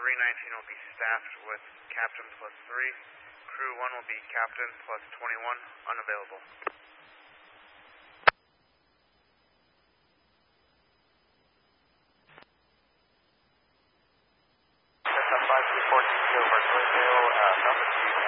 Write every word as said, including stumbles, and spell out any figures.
three nineteen will be staffed with Captain plus three. Crew one will be Captain plus twenty-one, unavailable. five two four two over Glendale, uh, Delta two